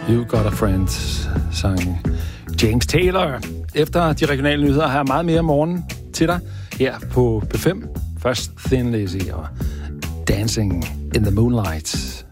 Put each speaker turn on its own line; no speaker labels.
You Got a Friend, sang James Taylor. Efter de regionale nyheder har jeg meget mere morgen til dig her på P5. Først Thin Lizzy og Dancing in the Moonlight.